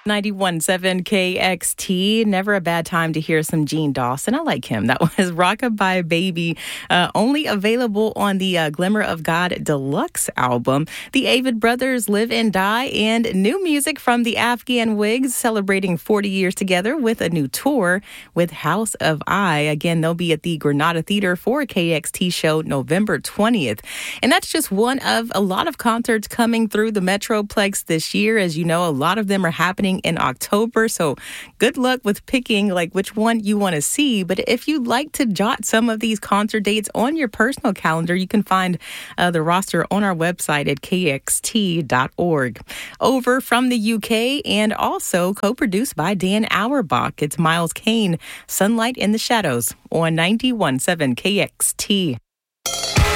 91.7 KXT. Never a bad time to hear some Gene Dawson. I like him. That was Rockabye Baby, only available on the Glimmer of God Deluxe album. The Avid Brothers Live and Die, and new music from the Afghan Wigs celebrating 40 years together with a new tour with House of I. Again, they'll be at the Granada Theater for a KXT show November 20th. And that's just one of a lot of concerts coming through the Metroplex this year. As you know, a lot of them are happening in October, so good luck with picking like which one you want to see. But if you'd like to jot some of these concert dates on your personal calendar, you can find the roster on our website at kxt.org. Over from the UK and also co-produced by Dan Auerbach, it's Miles Kane, Sunlight in the Shadows on 91.7 KXT.